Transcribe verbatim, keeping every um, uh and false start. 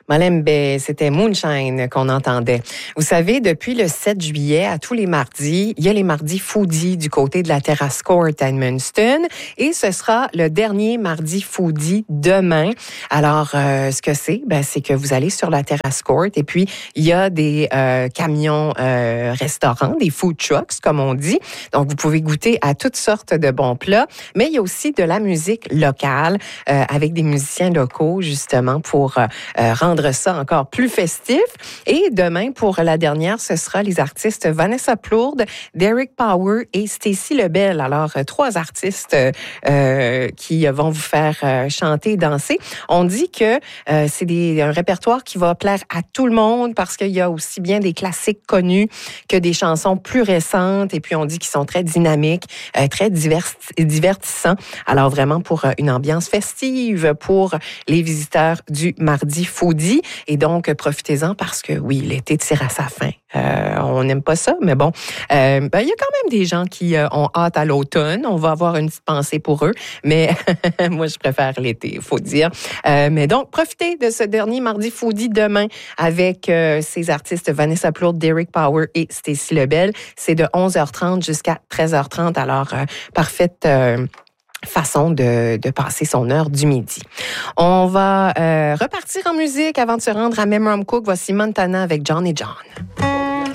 Malembe, c'était Moonshine qu'on entendait. Vous savez, depuis le sept juillet, à tous les mardis, il y a les mardis foodie du côté de la Terrace Court à Edmundston et ce sera le dernier mardi foodie demain. Alors, euh, ce que c'est, ben, c'est que vous allez sur la Terrace Court et puis il y a des euh, camions euh, restaurants, des food trucks, comme on dit. Donc, vous pouvez goûter à toutes sortes de bons plats, mais il y a aussi de la musique locale euh, avec des musiciens locaux, justement, pour euh, rendre ça encore plus festif. Et demain, pour la dernière, ce sera les artistes Vanessa Plourde, Derek Power et Stacy Lebel. Alors, euh, trois artistes euh, qui vont vous faire euh, chanter et danser. On dit que euh, c'est des, un répertoire qui va plaire à tout le monde parce qu'il y a aussi bien des classiques connus que des chansons plus récentes. Et puis, on dit qu'ils sont très dynamiques, euh, très divers, divertissants. Alors, vraiment, pour euh, une ambiance festive pour les visiteurs du Mardi Foodie. Et donc, profitez-en parce que, oui, l'été tire à sa fin. Euh, on n'aime pas ça, mais bon, euh, ben, il y a quand même des gens qui euh, ont hâte à l'automne. On va avoir une petite pensée pour eux, mais moi, je préfère l'été, il faut dire. Euh, mais donc, profitez de ce dernier Mardi Foodie demain avec euh, ces artistes Vanessa Plourde, Derek Power et Stacy Lebel. C'est de onze heures trente jusqu'à treize heures trente. Alors, euh, parfaite... Euh, façon de, de passer son heure du midi. On va euh, repartir en musique avant de se rendre à Memram Cook. Voici Montana avec John et John.